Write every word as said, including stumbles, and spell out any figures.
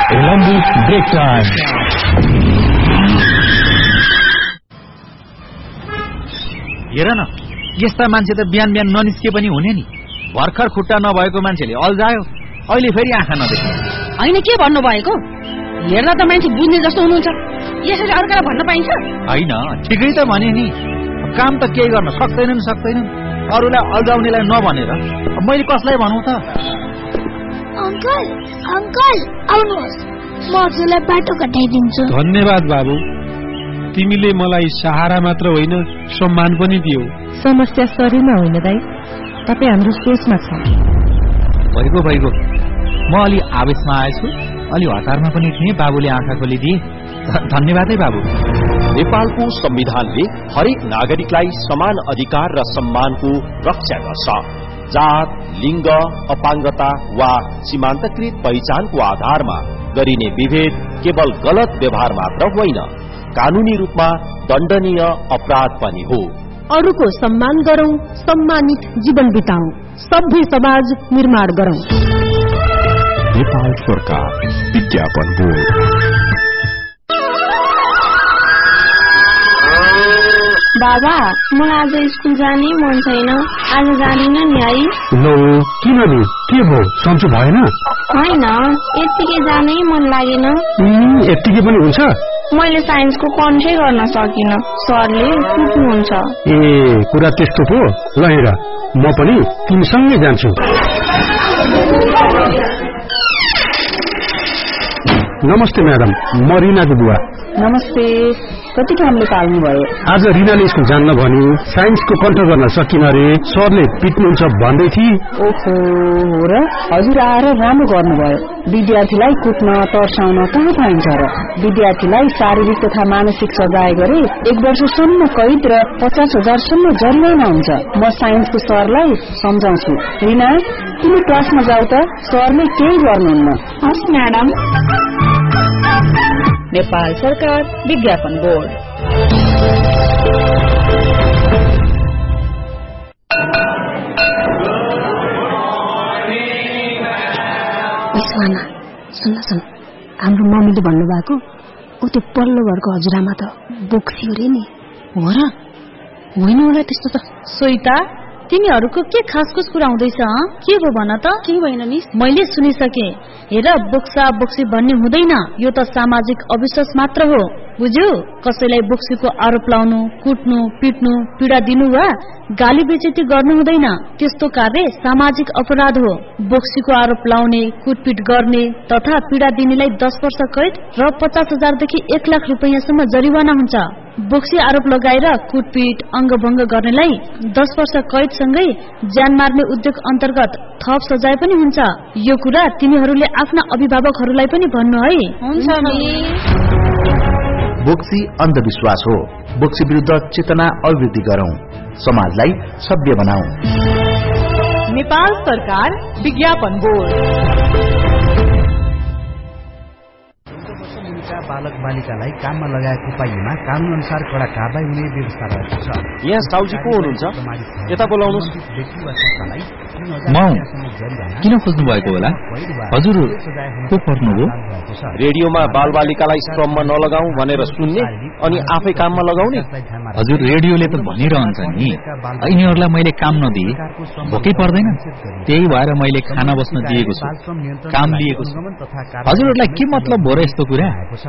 Olympic break time. हेर न, यस्ता मान्छे त बिहान बिहान ननिस्के पनि हुने नि। भर्खर खुट्टा नभएको मान्छेले अल्झायो, अहिले फेरि आँखा नदेख्ने। होइन, के भन्नु भएको? हेर्दा त मान्छे बुझ्ने जस्तो हुनुहुन्छ, यसरी अर्कालाई भन्न पाइन्छ? होइन, ठिकै त भने नि। काम त केही गर्न सक्दैनन् सक्दैनन् अरूलाई अल्झाउनेलाई नभनेर मैले कसलाई भनौँ त? अंकल, अंकल आउनुहोस्, म हजुरलाई बाटो कटाइदिन्छु। धन्यवाद बाबु, तिमीले मलाई सहारा मात्र होइन सम्मान पनि दियौ। समस्या शरीरमा होइन दाइ, तपाईँ हाम्रो सोचमा छ। भइगयो भइगयो, म अलि आवेशमा आएछु, अलि हतारमा पनि थिएँ, बाबुले आँखा खोलिदिए। धन्यवाद है बाबु। नेपालको संविधानले हरेक नागरिकलाई समान अधिकार र सम्मानको रक्षा गर्छ। जात, लिंग, अपाङ्गता वा सीमान्तकृत पहिचानको आधारमा गरिने विभेद केवल गलत व्यवहार मात्र होइन, कानूनी रूपमा दण्डनीय अपराध पनि हो। अरूको सम्मान गरौं, सम्मानित जीवन बिताऊ, सभ्य समाज निर्माण गरौं। नेपाल सरकार विज्ञापन बोर्ड। बाबा, मलाई आज स्कुल जानै मन छैन, आज जाँदिन नि है। लो, किन नि? के भो, सन्चो भएन? होइन, यत्तिकै जानै मन लागेन। यत्तिकै पनि हुन्छ? मैले साइन्सको कन्ट्रै गर्न सकिन, सरले कुट्नुहुन्छ। ए, कुरा त्यस्तो पो। ल हेर, म पनि तिमीसँगै जान्छु। नमस्ते म्याडम, म रिनाको बुवा। नमस्ते, कति कामले पाल्नु भयो? आज रिनाले स्कुल जान्न भन्यो, साइन्सको कन्ट्रोल गर्न सकिन रे, सरले पिट्नुहुन्छ भन्दै थिए। ओहो, हो र? हजुर आएर राम्रो गर्नुभयो। विद्यार्थीलाई कुट्न तर्साउन कहाँ पाइन्छ र? विद्यार्थीलाई शारीरिक तथा मानसिक सजाय गरे एक वर्षसम्म कैद र पचास हजारसम्म जरिवाना हुन्छ। म साइन्सको सरलाई सम्झाउँछु। रिना, तिमी क्लासमा जाऊ त, सरले केही गर्नुहुन्न। हस् म्याडम। नेपाल सरकार विज्ञापन बोर्ड। सुन सुन, हाम्रो मम्मीले भन्नुभएको ऊ त्यो पल्लो घरको हजुरआमा त बोक्सियो रे नि। हो र? होइन होला त्यस्तो त। सोइता, तिमीहरूको के खासखुस कुरा हुँदैछ? के भो भन त? के भएन मिस? मैले सुनिसके। हेर, बोक्सा बोक्सी भन्ने हुँदैन, यो त सामाजिक अविश्वास मात्र हो, बुझ्यौ? कसैलाई बोक्सीको आरोप लाउनु, कुट्नु, पिट्नु, पीडा दिनु वा गाली बेइज्जती गर्नु हुँदैन। त्यस्तो कार्य सामाजिक अपराध हो। बोक्सीको आरोप लाउने, कुटपिट गर्ने तथा पीडा दिनेलाई दस वर्ष कैद र पचास हजारदेखि एक लाख रुपियाँसम्म जरिवाना हुन्छ। बोक्सी आरोप लगाएर कुटपिट, अङ्गभङ्ग गर्नेलाई दस वर्ष कैदसँगै ज्यान मार्ने उद्योग अन्तर्गत थप सजाय पनि हुन्छ। यो कुरा तिमीहरूले आफ्ना अभिभावकहरूलाई पनि भन्नु है। हुन्छ मिस। बोक्सी अन्धविश्वास हो। बोक्सी विरुद्ध चेतना अभिवृद्धि गरौं, समाजलाई सभ्य बनाऊ। नेपाल सरकार विज्ञापन बोर्ड। बालक बालिकालाई काममा लगाएको पाइएमा कानून अनुसार कड़ा कारवाही हुने व्यवस्था रहेको छ। यहाँ साउजी को हुनुहुन्छ? यता बोलाउनुस्। म किन खोज्नु भएको होला? हजुर को पर्नुभयो? रेडियोमा बालबालिकालाई श्रममा नलगाऊ भनेर सुन्ने अनि आफै काममा लगाउने। हजुर, रेडियोले त भनिरहन्छ नि, यिनीहरूलाई मैले काम नदिए भोकै पर्दैन, त्यही भएर मैले खाना बस्न दिएको छु, काम लिएको छु। हजुरहरूलाई के मतलब हो र यस्तो कुरा?